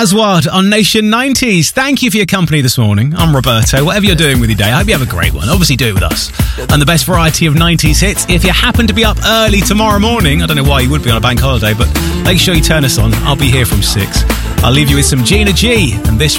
Aswad on Nation 90s. Thank you for your company this morning. I'm Roberto. Whatever you're doing with your day, I hope you have a great one. Obviously do it with us. And the best variety of 90s hits. If you happen to be up early tomorrow morning, I don't know why you would be on a bank holiday, but make sure you turn us on. I'll be here from 6. I'll leave you with some Gina G and this